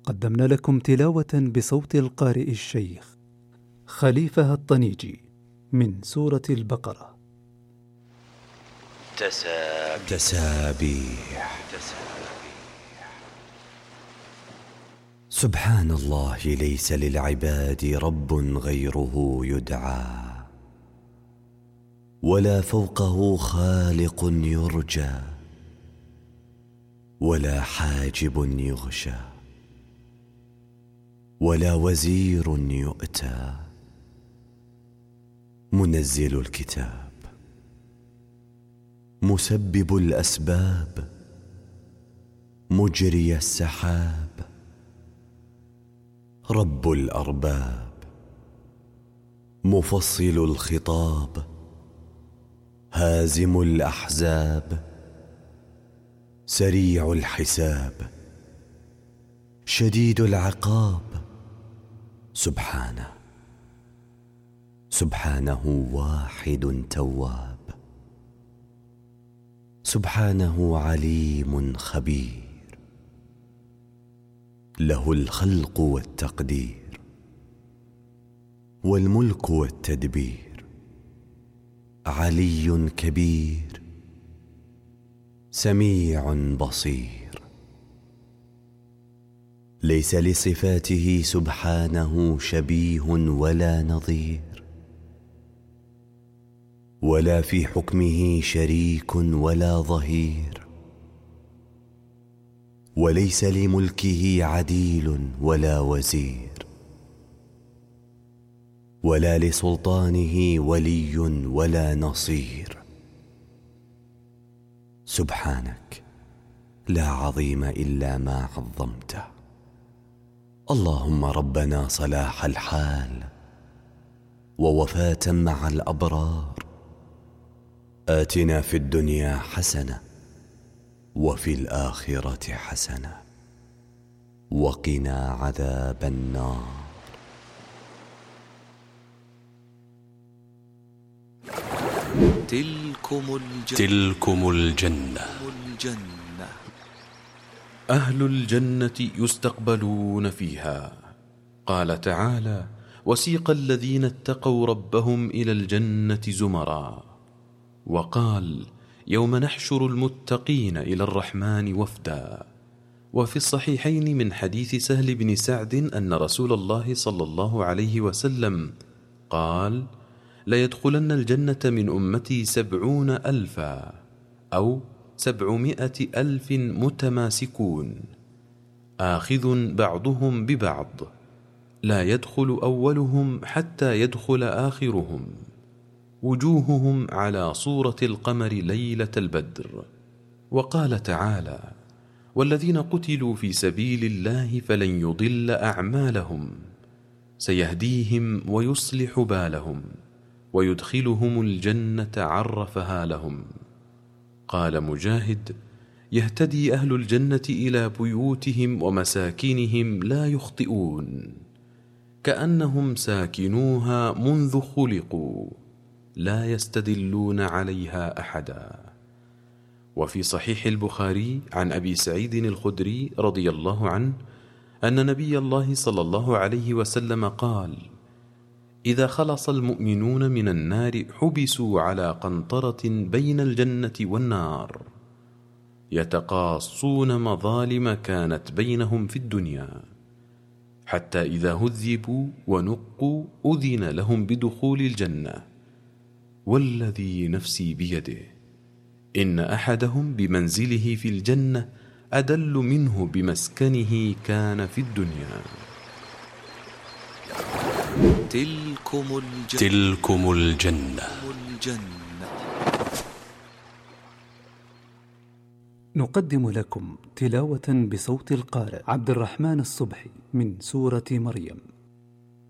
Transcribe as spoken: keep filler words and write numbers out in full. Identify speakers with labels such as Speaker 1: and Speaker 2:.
Speaker 1: قدمنا لكم تلاوة بصوت القارئ الشيخ خليفة الطنيجي من سورة البقرة.
Speaker 2: تسابيح, تسابيح. سبحان الله ليس للعباد رب غيره يدعى، ولا فوقه خالق يرجى، ولا حاجب يغشى، ولا وزير يؤتى. منزل الكتاب، مسبب الأسباب، مجري السحاب، رب الأرباب، مفصل الخطاب، هازم الأحزاب، سريع الحساب، شديد العقاب. سبحانه سبحانه واحد تواب، سبحانه عليم خبير، له الخلق والتقدير، والملك والتدبير. علي كبير، سميع بصير. ليس لصفاته سبحانه شبيه ولا نظير، ولا في حكمه شريك ولا ظهير، وليس لملكه عديل ولا وزير، ولا لسلطانه ولي ولا نصير. سبحانك لا عظيم إلا ما عظمته. اللهم ربنا صلاح الحال ووفاة مع الأبرار. آتنا في الدنيا حسنة وفي الآخرة حسنة وقنا عذاب النار.
Speaker 3: تلكم الجنة,
Speaker 4: تلكم الجنة.
Speaker 3: الجنة.
Speaker 4: أهل الجنة يستقبلون فيها. قال تعالى: وسيق الذين اتقوا ربهم إلى الجنة زمرا. وقال: يوم نحشر المتقين إلى الرحمن وفدا. وفي الصحيحين من حديث سهل بن سعد أن رسول الله صلى الله عليه وسلم قال: ليدخلن الجنة من أمتي سبعون ألفا أو سبعمائة ألف متماسكون، آخذ بعضهم ببعض، لا يدخل أولهم حتى يدخل آخرهم، وجوههم على صورة القمر ليلة البدر. وقال تعالى: والذين قتلوا في سبيل الله فلن يضل أعمالهم، سيهديهم ويصلح بالهم ويدخلهم الجنة عرفها لهم. قال مجاهد: يهتدي أهل الجنة إلى بيوتهم ومساكنهم لا يخطئون، كأنهم ساكنوها منذ خلقوا، لا يستدلون عليها أحدا. وفي صحيح البخاري عن أبي سعيد الخدري رضي الله عنه أن نبي الله صلى الله عليه وسلم قال: إذا خلص المؤمنون من النار حبسوا على قنطرة بين الجنة والنار، يتقاصون مظالم كانت بينهم في الدنيا، حتى إذا هذبوا ونقوا أذن لهم بدخول الجنة. والذي نفسي بيده إن أحدهم بمنزله في الجنة أدل منه بمسكنه كان في الدنيا.
Speaker 3: تلكم الجنة,
Speaker 4: تلكم الجنة.
Speaker 3: الجنة.
Speaker 1: نقدم لكم تلاوة بصوت القارئ عبد الرحمن الصبحي من سورة مريم.